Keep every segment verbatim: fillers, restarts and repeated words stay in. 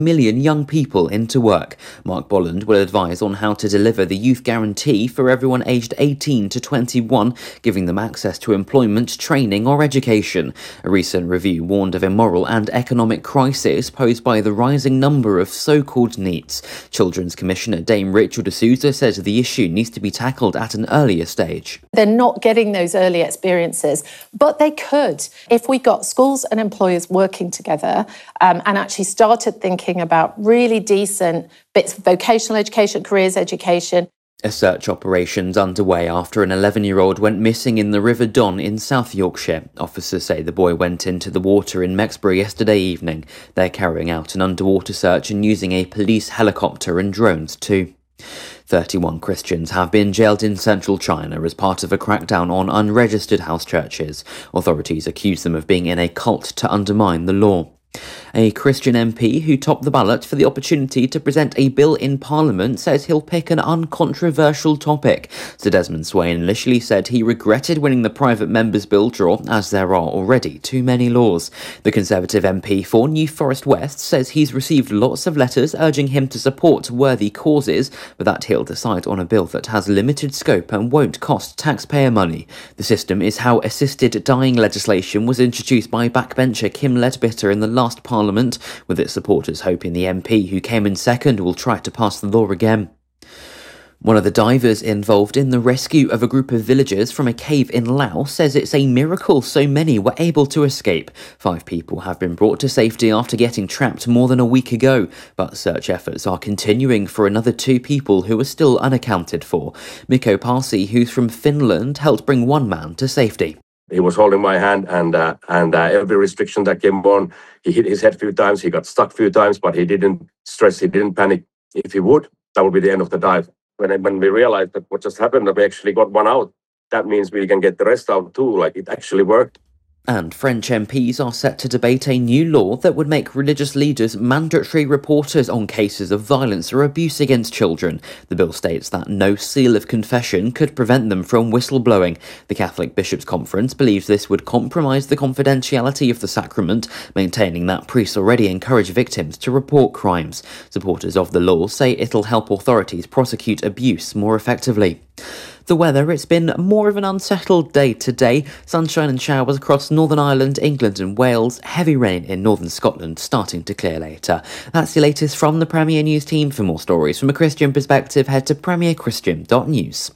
million young people into work. Mark Bolland will advise on how to deliver the youth guarantee for everyone aged eighteen to twenty-one, giving them access to employment, training or education. A recent review warned of immoral and economic crisis posed by the rising number of so-called NEETs. Children's Commissioner Dame Rachel D'Souza says the issue needs to be tackled at an earlier stage. They're not getting those early experiences, but they could if we got schools and employers working together um, and actually started thinking about really decent bits of vocational education, careers education. A search operation's underway after an eleven-year-old went missing in the River Don in South Yorkshire. Officers say the boy went into the water in Mexborough yesterday evening. They're carrying out an underwater search and using a police helicopter and drones too. thirty-one Christians have been jailed in central China as part of a crackdown on unregistered house churches. Authorities accuse them of being in a cult to undermine the law. A Christian M P who topped the ballot for the opportunity to present a bill in Parliament says he'll pick an uncontroversial topic. Sir Desmond Swayne initially said he regretted winning the private members' bill draw, as there are already too many laws. The Conservative M P for New Forest West says he's received lots of letters urging him to support worthy causes, but that he'll decide on a bill that has limited scope and won't cost taxpayer money. The system is how assisted dying legislation was introduced by backbencher Kim Leadbitter in the last Parliament, with its supporters hoping the M P who came in second will try to pass the law again. One of the divers involved in the rescue of a group of villagers from a cave in Laos says it's a miracle so many were able to escape. Five people have been brought to safety after getting trapped more than a week ago, but search efforts are continuing for another two people who are still unaccounted for. Mikko Parsi, who's from Finland, helped bring one man to safety. He was holding my hand, and uh, and uh, every restriction that came on, he hit his head a few times, he got stuck a few times, but he didn't stress, he didn't panic. If he would, that would be the end of the dive. When, when we realized that what just happened, that we actually got one out, that means we can get the rest out too, like it actually worked. And French M Ps are set to debate a new law that would make religious leaders mandatory reporters on cases of violence or abuse against children. The bill states that no seal of confession could prevent them from whistleblowing. The Catholic Bishops' Conference believes this would compromise the confidentiality of the sacrament, maintaining that priests already encourage victims to report crimes. Supporters of the law say it'll help authorities prosecute abuse more effectively. The weather, it's been more of an unsettled day today. Sunshine and showers across Northern Ireland, England and Wales. Heavy rain in northern Scotland, starting to clear later. That's the latest from the Premier News team. For more stories from a Christian perspective, head to premier christian dot news.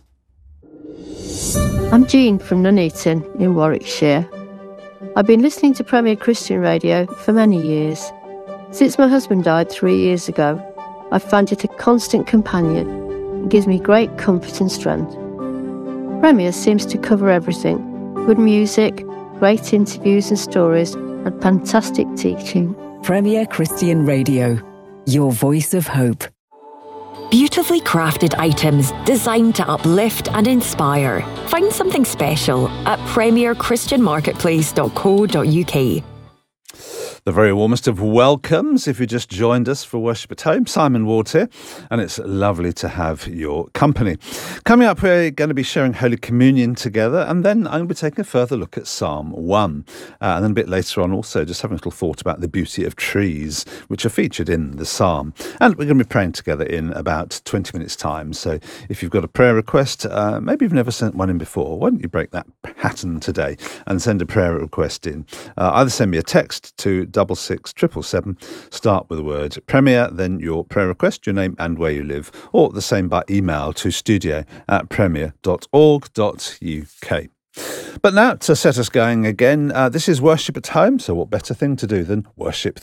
I'm Jean from Nuneaton in Warwickshire. I've been listening to Premier Christian Radio for many years. Since my husband died three years ago, I've found it a constant companion. It gives me great comfort and strength. Premier seems to cover everything. Good music, great interviews and stories, and fantastic teaching. Premier Christian Radio, your voice of hope. Beautifully crafted items designed to uplift and inspire. Find something special at premier christian marketplace dot co dot uk. The very warmest of welcomes if you just joined us for Worship at Home. Simon Ward here, and it's lovely to have your company. Coming up, we're going to be sharing Holy Communion together, and then I'm going to be taking a further look at Psalm one. Uh, and then a bit later on also just having a little thought about the beauty of trees, which are featured in the Psalm. And we're going to be praying together in about twenty minutes' time. So if you've got a prayer request, uh, maybe you've never sent one in before, why don't you break that pattern today and send a prayer request in? Uh, either send me a text to double six triple seven. Start with the word Premier, then your prayer request, your name and where you live, or the same by email to studio at premier dot org dot uk. But now, to set us going again, uh, this is Worship at Home, so what better thing to do than worship